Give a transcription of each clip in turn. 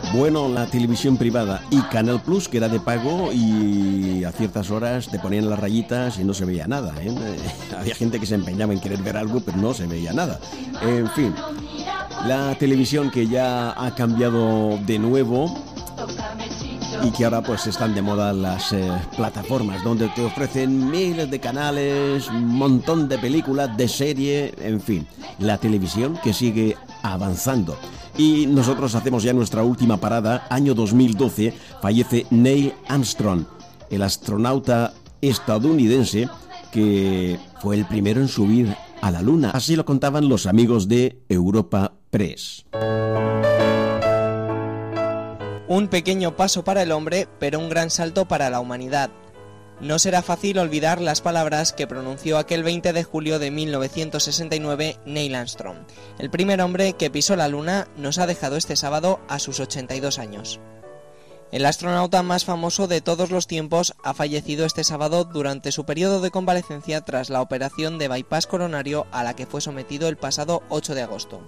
Bueno, la televisión privada y Canal Plus, que era de pago, y a ciertas horas te ponían las rayitas y no se veía nada, ¿eh? Había gente que se empeñaba en querer ver algo, pero no se veía nada. En fin, la televisión que ya ha cambiado de nuevo y que ahora pues están de moda las plataformas donde te ofrecen miles de canales, un montón de películas, de serie, en fin, la televisión que sigue avanzando. Y nosotros hacemos ya nuestra última parada. Año 2012 fallece Neil Armstrong, el astronauta estadounidense que fue el primero en subir a la Luna. Así lo contaban los amigos de Europa Press. Un pequeño paso para el hombre, pero un gran salto para la humanidad. No será fácil olvidar las palabras que pronunció aquel 20 de julio de 1969 Neil Armstrong. El primer hombre que pisó la Luna nos ha dejado este sábado a sus 82 años. El astronauta más famoso de todos los tiempos ha fallecido este sábado durante su periodo de convalecencia tras la operación de bypass coronario a la que fue sometido el pasado 8 de agosto.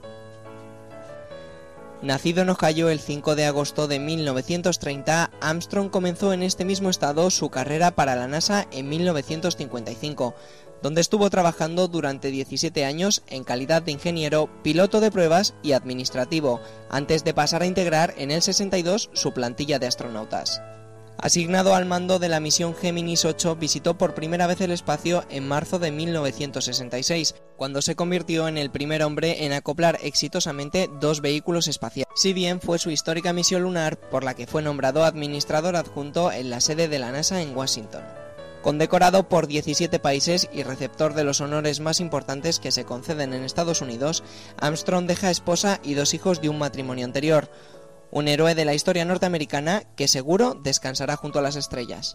Nacido en Ohio el 5 de agosto de 1930, Armstrong comenzó en este mismo estado su carrera para la NASA en 1955, donde estuvo trabajando durante 17 años en calidad de ingeniero, piloto de pruebas y administrativo, antes de pasar a integrar en el 62 su plantilla de astronautas. Asignado al mando de la misión Géminis 8, visitó por primera vez el espacio en marzo de 1966, cuando se convirtió en el primer hombre en acoplar exitosamente 2 vehículos espaciales. Si bien fue su histórica misión lunar, por la que fue nombrado administrador adjunto en la sede de la NASA en Washington. Condecorado por 17 países y receptor de los honores más importantes que se conceden en Estados Unidos, Armstrong deja esposa y 2 hijos de un matrimonio anterior. Un héroe de la historia norteamericana que seguro descansará junto a las estrellas.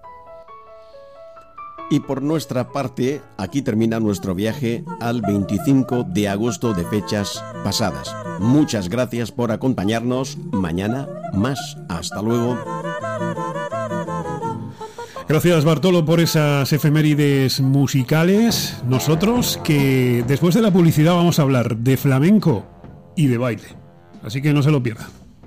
Y por nuestra parte, aquí termina nuestro viaje al 25 de agosto de fechas pasadas. Muchas gracias por acompañarnos. Mañana más. Hasta luego. Gracias, Bartolo, por esas efemérides musicales. Nosotros, que después de la publicidad vamos a hablar de flamenco y de baile. Así que no se lo pierdan.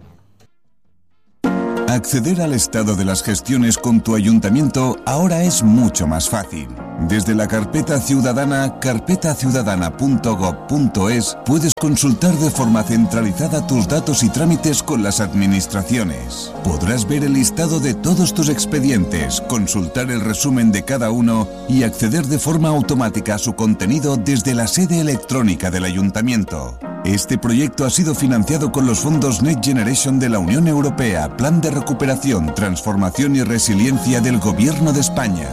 Acceder al estado de las gestiones con tu ayuntamiento ahora es mucho más fácil. Desde la carpeta ciudadana, carpetaciudadana.gov.es, puedes consultar de forma centralizada tus datos y trámites con las administraciones. Podrás ver el listado de todos tus expedientes, consultar el resumen de cada uno y acceder de forma automática a su contenido desde la sede electrónica del ayuntamiento. Este proyecto ha sido financiado con los fondos Next Generation de la Unión Europea, Plan de Recuperación, Transformación y Resiliencia del Gobierno de España.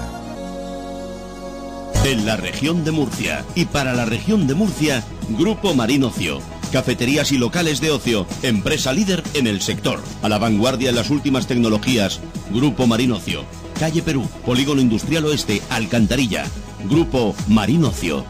En la región de Murcia y para la región de Murcia, Grupo Marín Ocio. Cafeterías y locales de ocio, empresa líder en el sector. A la vanguardia en las últimas tecnologías, Grupo Marín Ocio. Calle Perú, Polígono Industrial Oeste, Alcantarilla. Grupo Marín Ocio.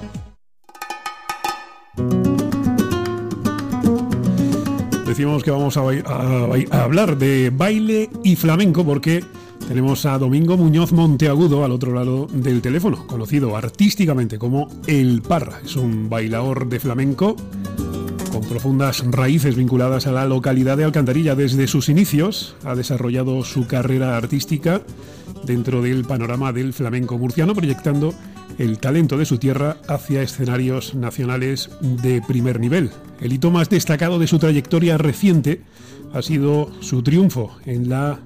Decimos que vamos a hablar de baile y flamenco porque tenemos a Domingo Muñoz Monteagudo al otro lado del teléfono, conocido artísticamente como El Parra. Es un bailaor de flamenco con profundas raíces vinculadas a la localidad de Alcantarilla. Desde sus inicios ha desarrollado su carrera artística dentro del panorama del flamenco murciano, proyectando el talento de su tierra hacia escenarios nacionales de primer nivel. El hito más destacado de su trayectoria reciente ha sido su triunfo en la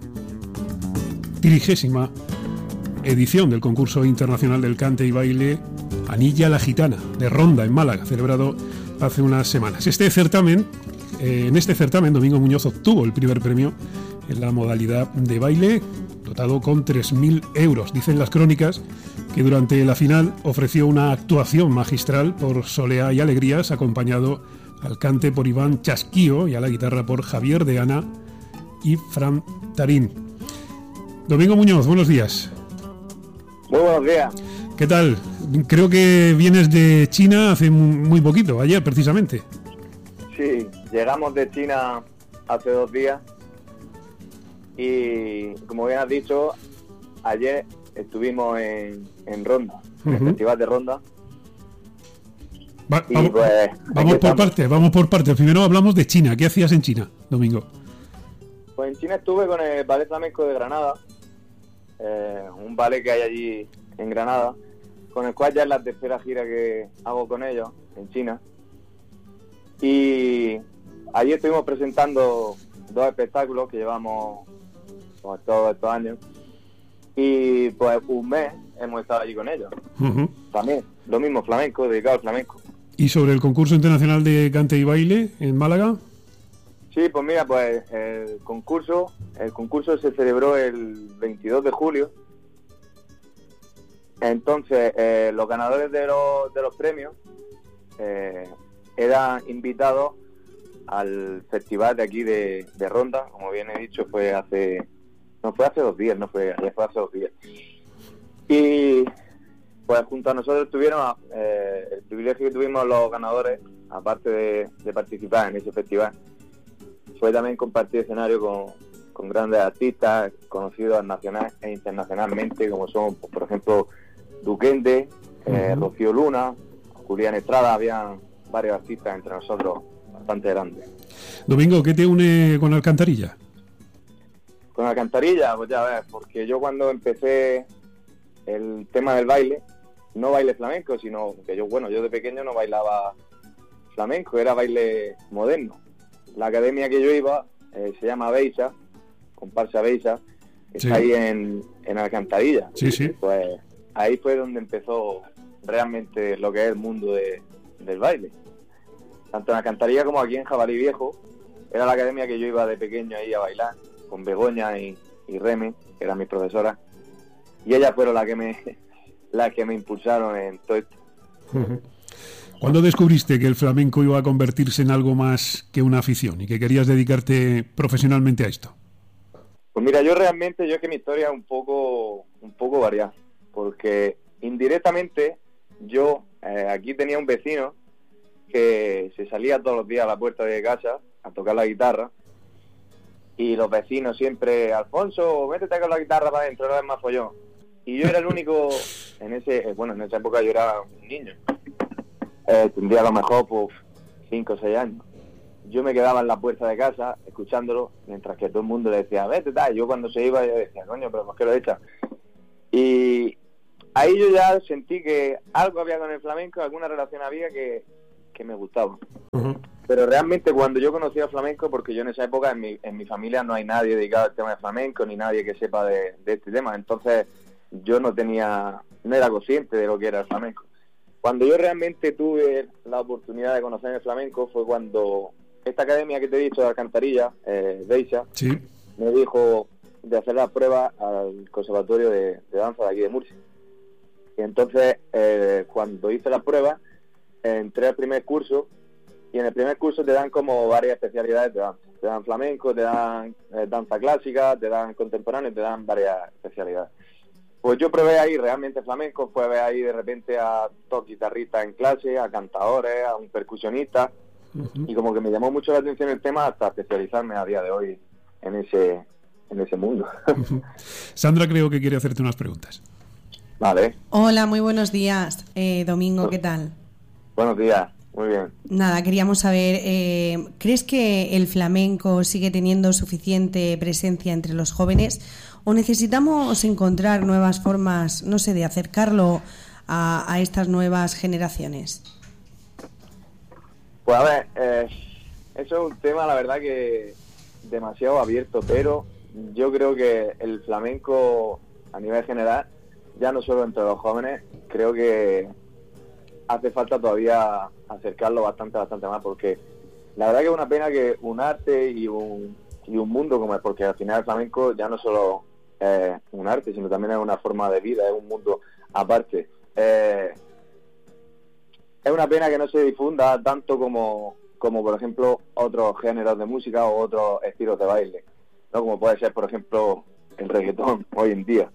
30ª edición del concurso internacional del cante y baile Anilla la Gitana de Ronda en Málaga, celebrado hace unas semanas. En este certamen, Domingo Muñoz obtuvo el primer premio en la modalidad de baile, dotado con 3.000 euros. Dicen las crónicas que durante la final ofreció una actuación magistral por Soleá y Alegrías, acompañado al cante por Iván Chasquío y a la guitarra por Javier de Ana y Fran Tarín. Domingo Muñoz, buenos días. Muy buenos días. ¿Qué tal? Creo que vienes de China hace muy poquito, ayer precisamente. Sí, llegamos de China hace 2 días y, como bien has dicho, ayer estuvimos en Ronda, en el Festival de Ronda. Vamos por parte. Primero hablamos de China. ¿Qué hacías en China, Domingo? Pues en China estuve con el Ballet Flamenco de Granada, un ballet que hay allí en Granada, con el cual ya es la tercera gira que hago con ellos en China. Y allí estuvimos presentando 2 espectáculos que llevamos pues, todos estos años. Y pues un mes hemos estado allí con ellos. Uh-huh. También, lo mismo, flamenco, dedicado al flamenco. ¿Y sobre el concurso internacional de cante y baile en Málaga? Sí, pues mira, pues el concurso se celebró el 22 de julio. Entonces, los ganadores de los premios eran invitados al festival de aquí de Ronda, como bien he dicho, fue hace 2 días, fue hace 2 días. Y pues junto a nosotros tuvieron el privilegio que tuvimos los ganadores, aparte de participar en ese festival, fue también compartir escenario con grandes artistas conocidos nacional e internacionalmente, como son, pues, por ejemplo, Duquende, Rocío Luna, Julián Estrada. Habían varios artistas entre nosotros bastante grandes. Domingo, ¿qué te une con Alcantarilla? Con Alcantarilla, pues ya ves, porque yo cuando empecé el tema del baile, no baile flamenco, sino que yo de pequeño no bailaba flamenco, era baile moderno. La academia que yo iba se llama Beisa, comparsa Beisa, que está ahí en Alcantarilla. Sí. Pues ahí fue donde empezó realmente lo que es el mundo del baile. Tanto en Alcantarilla como aquí en Jabalí Viejo, era la academia que yo iba de pequeño ahí a bailar, con Begoña y Reme, que eran mis profesoras, y ellas fueron las que me impulsaron en todo esto. Uh-huh. ¿Cuándo descubriste que el flamenco iba a convertirse en algo más que una afición y que querías dedicarte profesionalmente a esto? Pues mira, yo que mi historia es un poco variada, porque indirectamente yo aquí tenía un vecino que se salía todos los días a la puerta de casa a tocar la guitarra, y los vecinos siempre: Alfonso, métete con la guitarra para adentro, no es más follón. Y yo era el único, en esa época yo era un niño, tendría a lo mejor pues 5 o 6 años. Yo me quedaba en la puerta de casa escuchándolo, mientras que todo el mundo le decía: vete, tal. Yo cuando se iba yo decía: coño, pero ¿por qué lo echan? Y ahí yo ya sentí que algo había con el flamenco, alguna relación había que me gustaba. Uh-huh. Pero realmente cuando yo conocí al flamenco, porque yo en esa época en mi familia no hay nadie dedicado al tema de flamenco, ni nadie que sepa de este tema, entonces yo no era consciente de lo que era el flamenco. Cuando yo realmente tuve la oportunidad de conocer el flamenco fue cuando esta academia que te he dicho de Alcantarilla, Beisa, sí, me dijo de hacer las pruebas al Conservatorio de Danza de aquí de Murcia. Y entonces cuando hice las pruebas entré al primer curso, y en el primer curso te dan como varias especialidades de danza. Te dan flamenco, te dan danza clásica, te dan contemporáneo, te dan varias especialidades. Pues yo probé ahí realmente flamenco, fue ver ahí de repente a 2 guitarristas en clase, a cantadores, a un percusionista, uh-huh. Y como que me llamó mucho la atención el tema hasta especializarme a día de hoy en ese mundo. Uh-huh. Sandra creo que quiere hacerte unas preguntas. Vale. Hola, muy buenos días. Domingo, ¿qué tal? Buenos días, muy bien. Nada, queríamos saber, ¿crees que el flamenco sigue teniendo suficiente presencia entre los jóvenes o necesitamos encontrar nuevas formas, no sé, de acercarlo a estas nuevas generaciones? Pues a ver, eso es un tema, la verdad, que demasiado abierto, pero yo creo que el flamenco a nivel general, ya no solo entre los jóvenes, creo que hace falta todavía acercarlo bastante más, porque la verdad que es una pena que un arte y un mundo como es, porque al final el flamenco ya no solo es un arte, sino también es una forma de vida, es un mundo aparte. Es una pena que no se difunda tanto como por ejemplo otros géneros de música o otros estilos de baile, ¿no? Como puede ser por ejemplo el reggaetón hoy en día.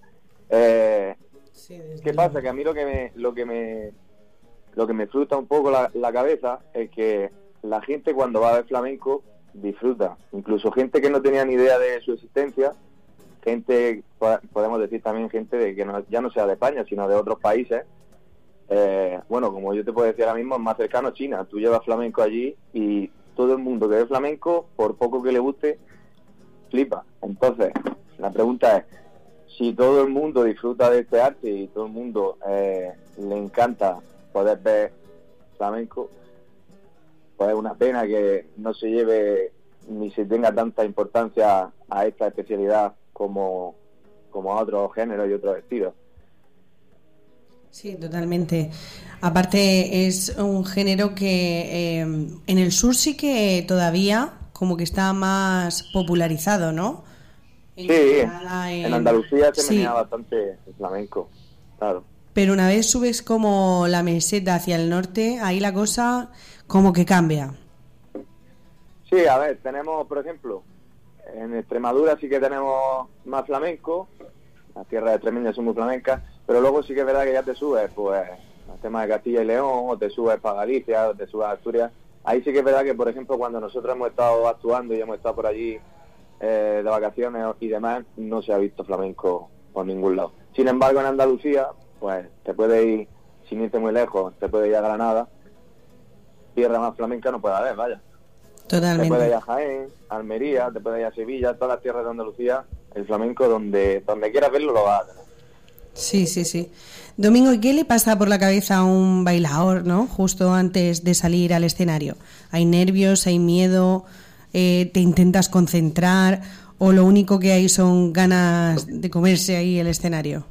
¿Qué pasa? Que a mí lo que me frustra un poco la cabeza es que la gente cuando va a ver flamenco disfruta, incluso gente que no tenía ni idea de su existencia, gente, podemos decir también gente de que ya no sea de España sino de otros países. Como yo te puedo decir ahora mismo, es más cercano a China. Tú llevas flamenco allí y todo el mundo que ve flamenco, por poco que le guste, flipa. Entonces, la pregunta es, si todo el mundo disfruta de este arte y todo el mundo le encanta poder ver flamenco, pues es una pena que no se lleve ni se tenga tanta importancia a esta especialidad como a otros géneros y otros estilos. Sí, totalmente. Aparte es un género que en el sur sí que todavía como que está más popularizado, ¿no? En Andalucía se menea bastante el flamenco, claro. Pero una vez subes como la meseta hacia el norte, ahí la cosa como que cambia. Sí, a ver, tenemos, por ejemplo, en Extremadura sí que tenemos más flamenco, las tierras extremeñas son muy flamencas, pero luego sí que es verdad que ya te subes, pues, al tema de Castilla y León, o te subes para Galicia, o te subes a Asturias. Ahí sí que es verdad que, por ejemplo, cuando nosotros hemos estado actuando y hemos estado por allí de vacaciones y demás, no se ha visto flamenco por ningún lado. Sin embargo, en Andalucía, pues te puedes ir, sin irte muy lejos, te puedes ir a Granada, tierra más flamenca no puede haber, vaya. Totalmente. Te puedes ir a Jaén, Almería, te puedes ir a Sevilla, todas las tierras de Andalucía, el flamenco donde quieras verlo lo vas a tener. Sí, sí, sí. Domingo, ¿y qué le pasa por la cabeza a un bailador, ¿no? Justo antes de salir al escenario? ¿Hay nervios, hay miedo, te intentas concentrar o lo único que hay son ganas de comerse ahí el escenario?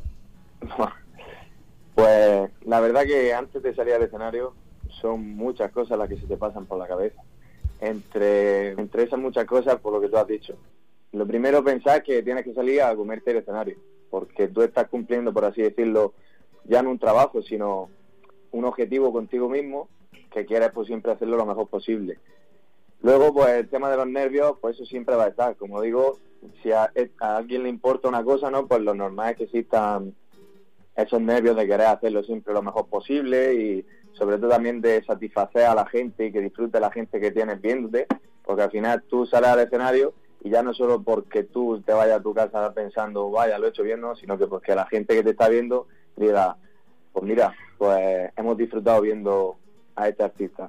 Pues la verdad que antes de salir al escenario son muchas cosas las que se te pasan por la cabeza. Entre esas muchas cosas, por lo que tú has dicho. Lo primero, pensar que tienes que salir a comerte el escenario, porque tú estás cumpliendo, por así decirlo, ya no un trabajo, sino un objetivo contigo mismo, que quieres pues siempre hacerlo lo mejor posible. Luego, pues el tema de los nervios, pues eso siempre va a estar. Como digo, si a alguien le importa una cosa, ¿no? Pues lo normal es que existan esos nervios de querer hacerlo siempre lo mejor posible y sobre todo también de satisfacer a la gente y que disfrute la gente que tienes viéndote, porque al final tú sales al escenario y ya no solo porque tú te vayas a tu casa pensando, vaya, lo he hecho bien, ¿no? Sino que porque la gente que te está viendo diga, pues mira, pues hemos disfrutado viendo a este artista.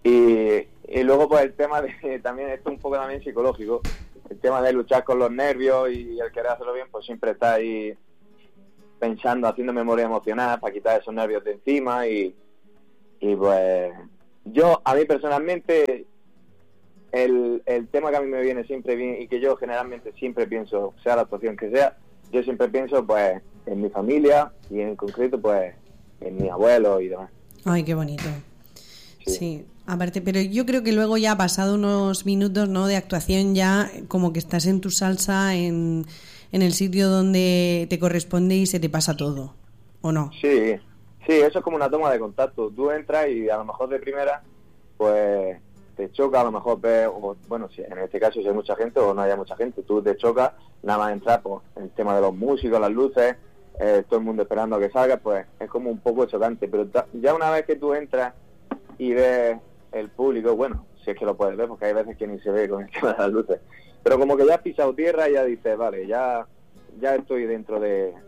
Y luego pues el tema de, también esto es un poco también psicológico, el tema de luchar con los nervios y el querer hacerlo bien, pues siempre está ahí pensando, haciendo memoria emocional para quitar esos nervios de encima y pues yo, a mí personalmente, el tema que a mí me viene siempre bien y que yo generalmente siempre pienso, sea la actuación que sea, yo siempre pienso pues en mi familia y en concreto pues en mi abuelo y demás. Ay, qué bonito. Sí, aparte, pero yo creo que luego ya pasado unos minutos, ¿no?, de actuación ya como que estás en tu salsa, en el sitio donde te corresponde y se te pasa todo, ¿o no? Sí, eso es como una toma de contacto. Tú entras y a lo mejor de primera pues te choca, a lo mejor ves, o, bueno, si en este caso si hay mucha gente o no haya mucha gente, tú te chocas, nada más entrar, pues el tema de los músicos, las luces, todo el mundo esperando a que salga, pues es como un poco chocante, pero ya una vez que tú entras y ves el público, bueno, si es que lo puedes ver, porque hay veces que ni se ve con el tema de las luces, pero como que ya has pisado tierra y ya dices, vale, ya estoy dentro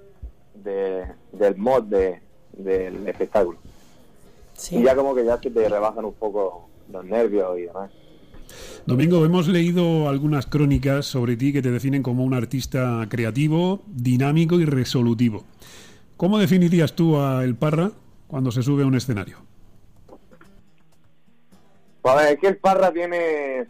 del mod del espectáculo. Sí. Y ya como que ya se te rebajan un poco los nervios y demás. Domingo, hemos leído algunas crónicas sobre ti que te definen como un artista creativo, dinámico y resolutivo. ¿Cómo definirías tú a El Parra cuando se sube a un escenario? Pues a ver, es que El Parra tiene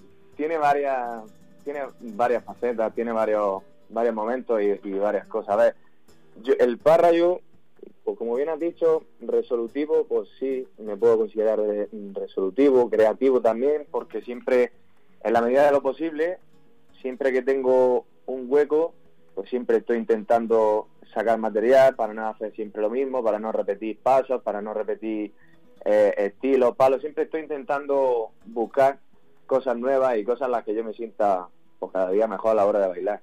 varias facetas, tiene varios momentos y varias cosas. A ver, El Parra, pues como bien has dicho, resolutivo, pues sí, me puedo considerar resolutivo, creativo también, porque siempre, en la medida de lo posible, siempre que tengo un hueco, pues siempre estoy intentando sacar material para no hacer siempre lo mismo, para no repetir pasos, para no repetir estilos, palos, siempre estoy intentando buscar cosas nuevas y cosas en las que yo me sienta pues cada día mejor a la hora de bailar.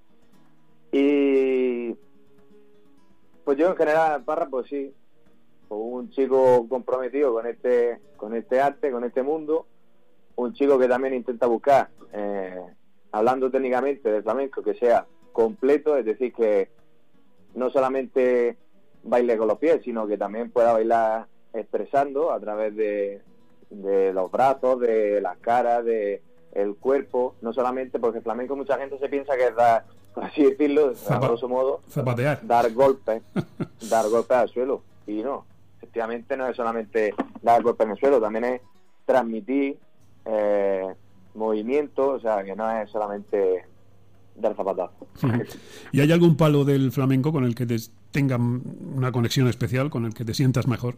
Y pues yo en general, Parra, pues sí, pues un chico comprometido con este arte, con este mundo, un chico que también intenta buscar, hablando técnicamente del flamenco, que sea completo, es decir, que no solamente baile con los pies, sino que también pueda bailar expresando a través de los brazos, de las caras, de el cuerpo, no solamente porque el flamenco mucha gente se piensa que es dar, por así decirlo, a grosso modo, zapatear, dar golpes al suelo, y no, efectivamente no es solamente dar golpes en el suelo, también es transmitir movimiento, o sea, que no es solamente dar zapatazos. ¿Y hay algún palo del flamenco con el que tenga una conexión especial, con el que te sientas mejor?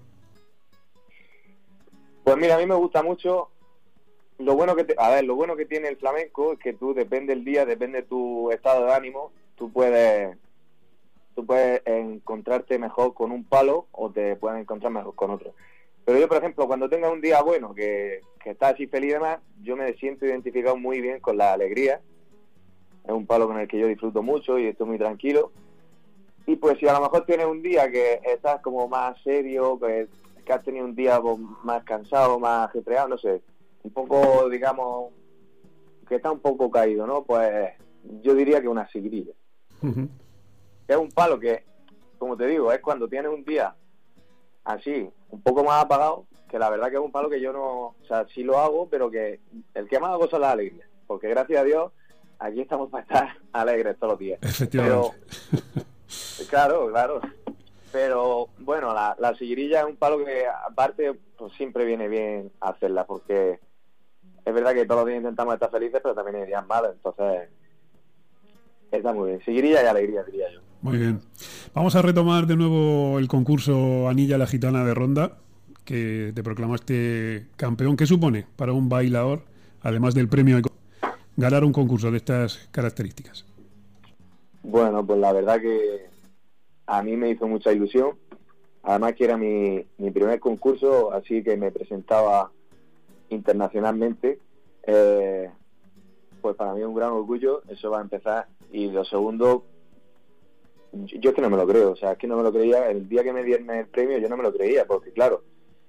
Pues mira, a mí me gusta mucho. Lo bueno que tiene el flamenco es que tú, depende del día, depende de tu estado de ánimo, tú puedes encontrarte mejor con un palo o te puedes encontrar mejor con otro. Pero yo, por ejemplo, cuando tenga un día bueno, que estás así feliz y demás, yo me siento identificado muy bien con la alegría. Es un palo con el que yo disfruto mucho y estoy muy tranquilo. Y pues si a lo mejor tienes un día que estás como más serio, que has tenido un día más cansado, más ajetreado, no sé, un poco, digamos, que está un poco caído, ¿no? Pues yo diría que una sigrilla. Es un palo que, como te digo, es cuando tienes un día así, un poco más apagado, que la verdad que es un palo que yo no, o sea, sí lo hago, pero que el que más hago son las alegrías, porque gracias a Dios aquí estamos para estar alegres todos los días. Efectivamente. Pero, claro. Pero bueno, la sigrilla es un palo que aparte pues siempre viene bien hacerla, porque es verdad que todos los días intentamos estar felices, pero también hay días malos, entonces está muy bien. Sigrilla y alegría, diría yo. Muy bien. Vamos a retomar de nuevo el concurso Anilla la Gitana de Ronda, que te proclamaste campeón. ¿Qué supone para un bailador, además del premio, ganar un concurso de estas características? Bueno, pues la verdad que a mí me hizo mucha ilusión. Además que era mi primer concurso, así que me presentaba internacionalmente. Pues para mí es un gran orgullo, eso va a empezar. Y lo segundo, yo es que no me lo creo, o sea, es que no me lo creía. El día que me dieron el premio yo no me lo creía, porque claro,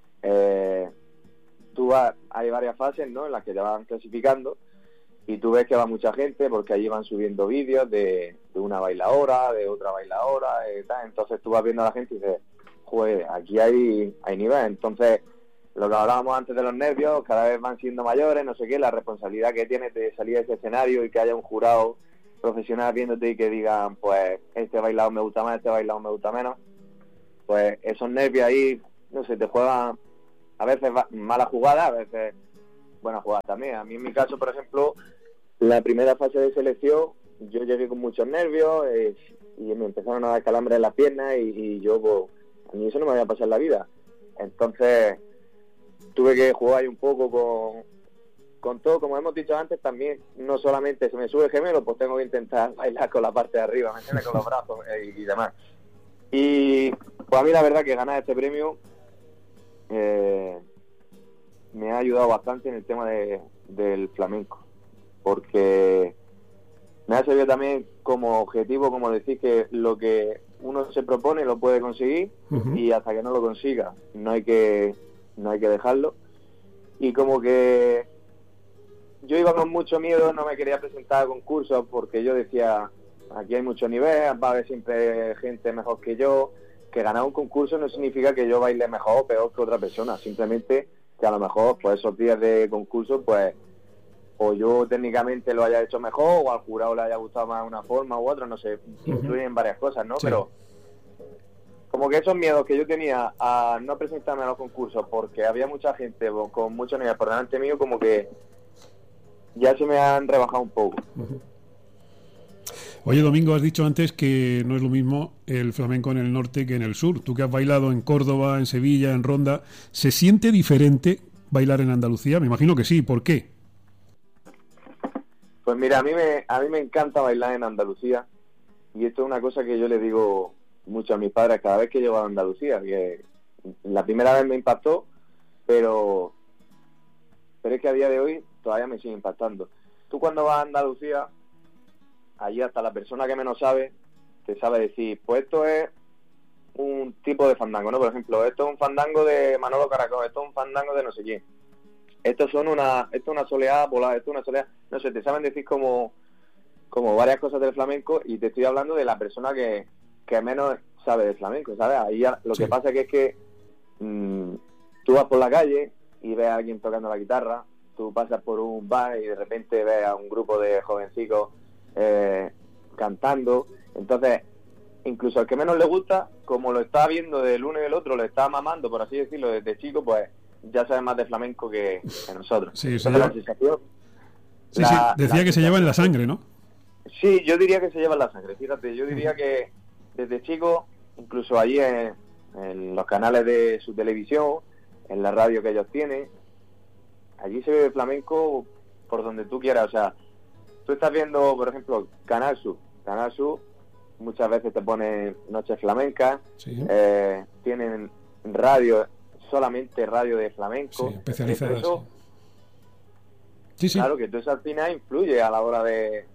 hay varias fases, ¿no?, en las que te van clasificando, y tú ves que va mucha gente, porque allí van subiendo vídeos de una bailadora, de otra bailadora, tal. Entonces tú vas viendo a la gente y dices, joder, aquí hay nivel. Entonces, lo que hablábamos antes de los nervios, cada vez van siendo mayores, no sé qué, la responsabilidad que tienes de salir de ese escenario y que haya un jurado profesional viéndote y que digan, pues, este bailado me gusta más, este bailado me gusta menos. Pues esos nervios ahí, no sé, te juegan a veces malas jugadas, a veces buenas jugadas también. A mí, en mi caso, por ejemplo, la primera fase de selección, yo llegué con muchos nervios y me empezaron a dar calambres en las piernas y yo, pues, a mí eso no me había pasado en la vida. Entonces tuve que jugar ahí un poco con todo, como hemos dicho antes, también no solamente se me sube el gemelo, pues tengo que intentar bailar con la parte de arriba, ¿me entiendes?, con los brazos y demás. Y pues a mí la verdad que ganar este premio me ha ayudado bastante en el tema del flamenco, porque me ha servido también como objetivo, como decir, que lo que uno se propone lo puede conseguir, y hasta que no lo consiga no hay que dejarlo. Y como que yo iba con mucho miedo, no me quería presentar a concursos, porque yo decía, aquí hay mucho nivel, va a haber siempre gente mejor que yo. Que ganar un concurso no significa que yo baile mejor o peor que otra persona, simplemente que a lo mejor pues esos días de concurso, pues o yo técnicamente lo haya hecho mejor, o al jurado le haya gustado más una forma u otra, no sé, influyen varias cosas, ¿no? Sí. Pero como que esos miedos que yo tenía a no presentarme a los concursos porque había mucha gente con mucho nivel por delante mío, como que ya se me han rebajado un poco. Oye, Domingo, has dicho antes que no es lo mismo el flamenco en el norte que en el sur. Tú que has bailado en Córdoba, en Sevilla, en Ronda, ¿se siente diferente bailar en Andalucía? Me imagino que sí. ¿Por qué? Pues mira, a mí me encanta bailar en Andalucía, y esto es una cosa que yo le digo mucho a mis padres cada vez que llego a Andalucía, que la primera vez me impactó, pero es que a día de hoy todavía me sigue impactando. Tú cuando vas a Andalucía, allí hasta la persona que menos sabe te sabe decir, pues esto es un tipo de fandango, ¿no? Por ejemplo, esto es un fandango de Manolo Caracol, esto es un fandango de no sé quién, esto es una soleada polar, esto es una soleada, no sé, te saben decir como varias cosas del flamenco, y te estoy hablando de la persona que menos sabe de flamenco, ¿sabes? Ahí lo que pasa es que tú vas por la calle y ves a alguien tocando la guitarra, tú pasas por un bar y de repente ves a un grupo de jovencicos cantando. Entonces, incluso al que menos le gusta, como lo está viendo del uno y del otro, lo está mamando, por así decirlo, desde chico, pues ya sabe más de flamenco que nosotros. Sí, entonces, la sensación... Sí, decía que se lleva en la sangre, ¿no? Sí, yo diría que se lleva en la sangre, fíjate, yo diría que desde chico, incluso allí en los canales de su televisión, en la radio que ellos tienen, allí se ve flamenco por donde tú quieras. O sea, tú estás viendo, por ejemplo, Canal Sur, muchas veces te ponen noches flamencas, sí. Tienen radio, solamente radio de flamenco, sí, especializadas. Eso, sí, sí. Claro que todo eso al final influye a la hora de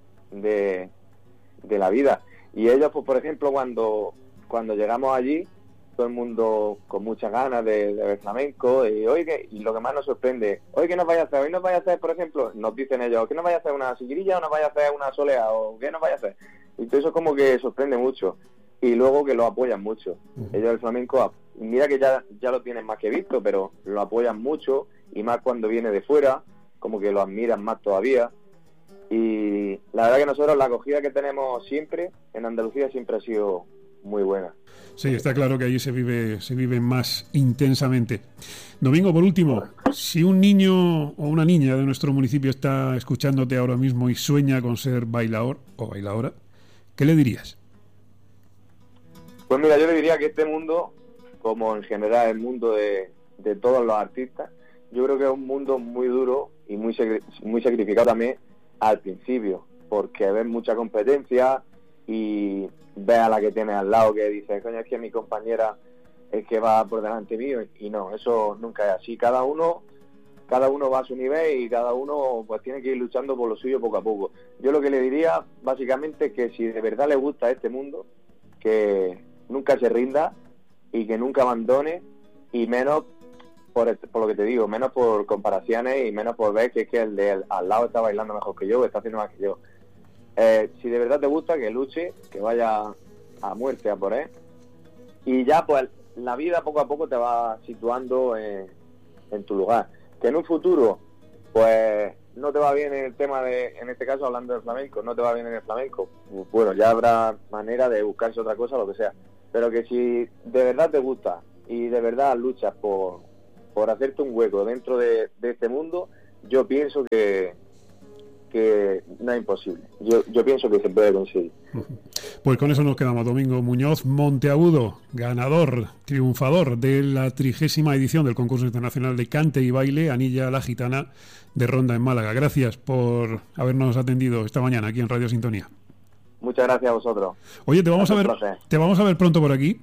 la vida. Y ellos, pues por ejemplo, cuando llegamos allí, todo el mundo con muchas ganas de ver flamenco, y lo que más nos sorprende, ¿qué nos vaya a hacer? Hoy nos vaya a hacer, por ejemplo, nos dicen ellos, ¿qué nos vaya a hacer? ¿Una siguirilla o nos vaya a hacer una solea? ¿O qué nos vaya a hacer? Y todo eso como que sorprende mucho. Y luego que lo apoyan mucho. Ellos el flamenco, mira que ya lo tienen más que visto, pero lo apoyan mucho, y más cuando viene de fuera, como que lo admiran más todavía. Y la verdad que nosotros la acogida que tenemos siempre en Andalucía siempre ha sido muy buena. Sí, está claro que allí se vive más intensamente. Domingo, por último, si un niño o una niña de nuestro municipio está escuchándote ahora mismo y sueña con ser bailador o bailadora, ¿qué le dirías? Pues mira, yo le diría que este mundo, como en general el mundo de todos los artistas, yo creo que es un mundo muy duro y muy sacrificado también al principio, porque ves mucha competencia y ves a la que tienes al lado que dice, coño, es que mi compañera es que va por delante mío, y no, eso nunca es así. Cada uno va a su nivel y cada uno pues tiene que ir luchando por lo suyo poco a poco. Yo lo que le diría básicamente es que si de verdad le gusta este mundo, que nunca se rinda y que nunca abandone, y menos por lo que te digo, menos por comparaciones y menos por ver que es que el de al lado está bailando mejor que yo, que está haciendo más que yo. Si de verdad te gusta, que luche, que vaya a muerte a por él, y ya pues la vida poco a poco te va situando en tu lugar. Que en un futuro pues no te va bien en el tema en este caso hablando del flamenco, no te va bien en el flamenco, bueno, ya habrá manera de buscarse otra cosa, lo que sea, pero que si de verdad te gusta y de verdad luchas por hacerte un hueco dentro de este mundo, yo pienso que no es imposible. Yo pienso que se puede conseguir. Pues con eso nos quedamos. Domingo Muñoz Monteagudo, ganador, triunfador de la 30ª edición del concurso internacional de cante y baile Anilla la Gitana de Ronda en Málaga. Gracias por habernos atendido esta mañana aquí en Radio Sintonía. Muchas gracias a vosotros. Oye, te vamos a ver pronto por aquí.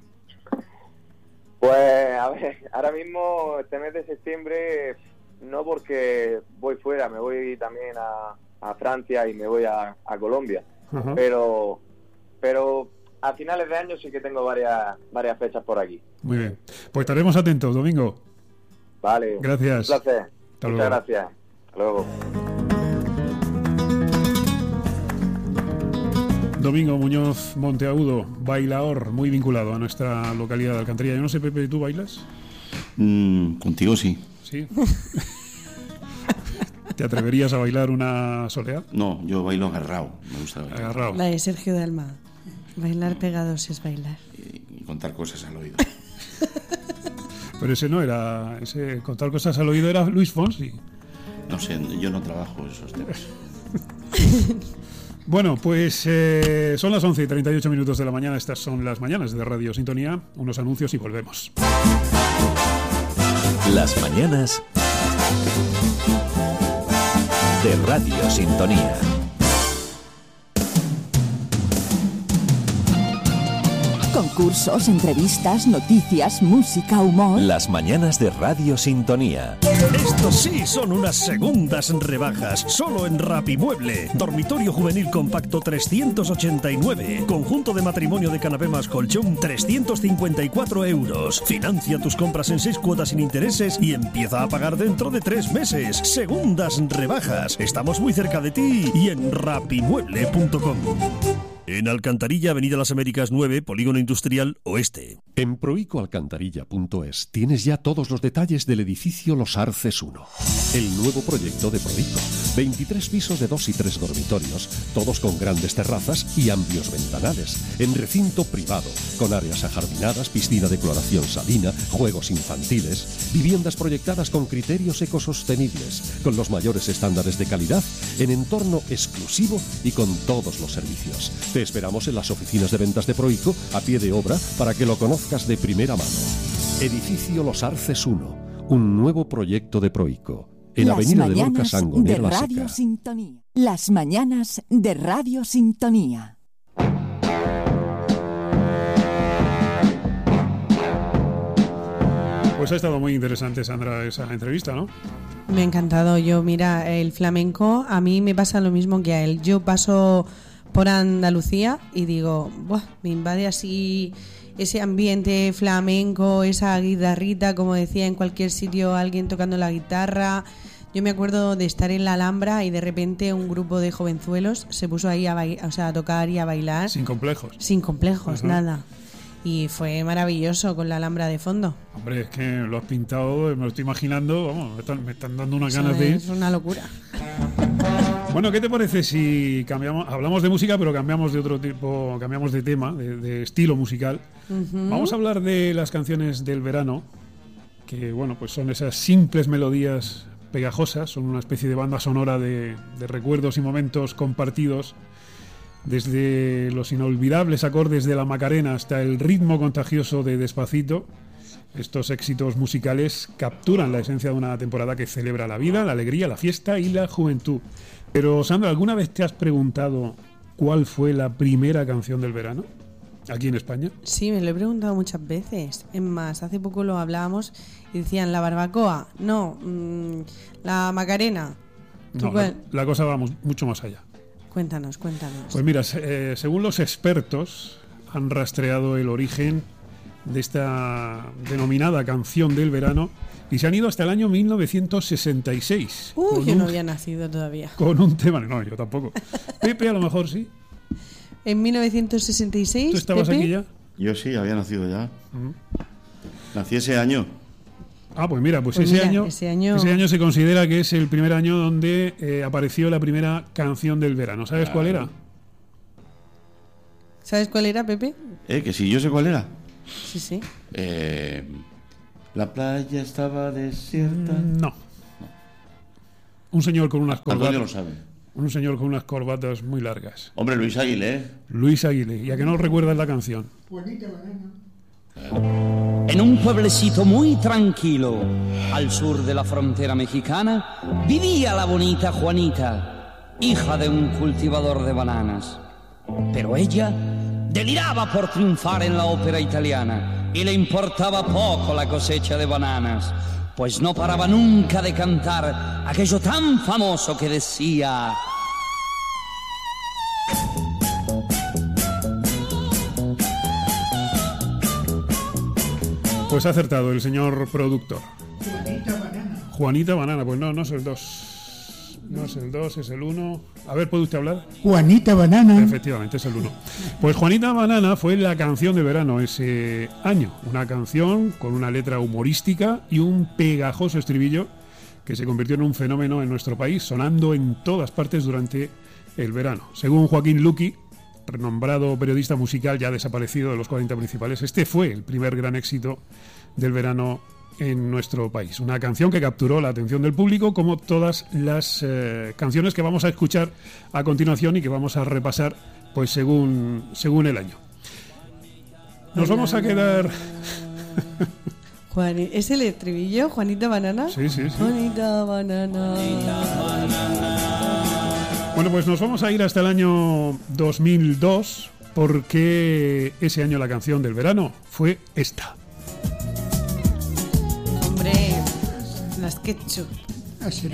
Pues a ver, ahora mismo este mes de septiembre no, porque voy fuera, me voy también a Francia y me voy a Colombia. Uh-huh. Pero a finales de año sí que tengo varias fechas por aquí. Muy bien, pues estaremos atentos, Domingo. Vale, gracias. Un placer. Muchas gracias. Hasta luego. Domingo Muñoz Monteagudo, bailador muy vinculado a nuestra localidad de Alcantarilla. Yo no sé, Pepe, ¿tú bailas? Contigo sí. ¿Sí? ¿Te atreverías a bailar una soleá? No, yo bailo agarrado. Me gusta bailar. Agarrado. La de Sergio Dalma. Bailar pegados es bailar. Y contar cosas al oído. Pero ese no era... Ese contar cosas al oído era Luis Fonsi. No sé, yo no trabajo esos temas. Bueno, pues son las 11:38 de la mañana. Estas son las mañanas de Radio Sintonía. Unos anuncios y volvemos. Las mañanas de Radio Sintonía. Concursos, entrevistas, noticias, música, humor. Las mañanas de Radio Sintonía. Estos sí son unas segundas rebajas. Solo en Rapimueble. Dormitorio juvenil compacto 389. Conjunto de matrimonio de canapé más colchón 354 euros. Financia tus compras en 6 cuotas sin intereses y empieza a pagar dentro de 3 meses. Segundas rebajas. Estamos muy cerca de ti y en rapimueble.com. En Alcantarilla, Avenida Las Américas 9, Polígono Industrial Oeste. En proicoalcantarilla.es tienes ya todos los detalles del edificio Los Arces 1. El nuevo proyecto de Proico. 23 pisos de 2 y 3 dormitorios, todos con grandes terrazas y amplios ventanales, en recinto privado, con áreas ajardinadas, piscina de cloración salina, juegos infantiles, viviendas proyectadas con criterios ecosostenibles, con los mayores estándares de calidad, en entorno exclusivo y con todos los servicios. Te esperamos en las oficinas de ventas de Proico, a pie de obra, para que lo conozcas de primera mano. Edificio Los Arces 1, un nuevo proyecto de Proico. En Las Avenida de Lorca, mañanas de Sangonera, La Radio Seca. Sintonía. Las mañanas de Radio Sintonía. Pues ha estado muy interesante, Sandra, esa entrevista, ¿no? Me ha encantado. Yo, mira, el flamenco, a mí me pasa lo mismo que a él. Yo paso por Andalucía y digo, ¡buah! Me invade así ese ambiente flamenco, esa guitarrita, como decía, en cualquier sitio alguien tocando la guitarra. Yo me acuerdo de estar en la Alhambra y de repente un grupo de jovenzuelos se puso ahí a tocar y a bailar. Sin complejos. Sin complejos, nada. Y fue maravilloso con la Alhambra de fondo. Hombre, es que lo has pintado, me lo estoy imaginando, vamos, me están dando unas Eso ganas de ir. Es una locura. Bueno, ¿qué te parece si hablamos de música, pero cambiamos de otro tipo, cambiamos de tema, de estilo musical? Vamos a hablar de las canciones del verano, que bueno, pues son esas simples melodías pegajosas, son una especie de banda sonora de recuerdos y momentos compartidos, desde los inolvidables acordes de la Macarena hasta el ritmo contagioso de Despacito. Estos éxitos musicales capturan la esencia de una temporada que celebra la vida, la alegría, la fiesta y la juventud. Pero, Sandra, ¿alguna vez te has preguntado cuál fue la primera canción del verano aquí en España? Sí, me lo he preguntado muchas veces. Es más, hace poco lo hablábamos y decían la barbacoa, no, la Macarena. No, la cosa va mucho más allá. Cuéntanos. Pues mira, según los expertos, han rastreado el origen de esta denominada canción del verano y se han ido hasta el año 1966. Yo no había nacido todavía. Con un tema, no, yo tampoco. Pepe a lo mejor sí. En 1966. ¿Tú estabas Pepe? aquí ya? Yo sí, había nacido ya. Nací ese año. Ah, pues mira, ese año se considera que es el primer año donde apareció la primera canción del verano. ¿Sabes cuál era? ¿Sabes cuál era, Pepe? Que sí, yo sé cuál era. Sí. La playa estaba desierta. No. Un señor con unas corbatas. Antonio lo sabe. Un señor con unas corbatas muy largas. Hombre, Luis Aguilé. Luis Aguilé. ¿Y a qué no recuerdas la canción? Juanita Banana. En un pueblecito muy tranquilo, al sur de la frontera mexicana, vivía la bonita Juanita, hija de un cultivador de bananas. Pero ella deliraba por triunfar en la ópera italiana y le importaba poco la cosecha de bananas, pues no paraba nunca de cantar aquello tan famoso que decía: Pues ha acertado el señor productor. Juanita Banana. Juanita Banana, pues no es el 2. No es el 2, es el 1. A ver, ¿puede usted hablar? Juanita Banana. Efectivamente, es el 1. Pues Juanita Banana fue la canción de verano ese año. Una canción con una letra humorística y un pegajoso estribillo que se convirtió en un fenómeno en nuestro país, sonando en todas partes durante el verano. Según Joaquín Luqui, renombrado periodista musical ya desaparecido de los 40 principales, este fue el primer gran éxito del verano en nuestro país. Una canción que capturó la atención del público, como todas las canciones que vamos a escuchar a continuación y que vamos a repasar pues según el año. Nos vamos a quedar... ¿Es el estribillo, Juanita Banana? Sí. Juanita Banana. Bueno, pues nos vamos a ir hasta el año 2002, porque ese año la canción del verano fue esta. Hombre, las Ketchup. Hacer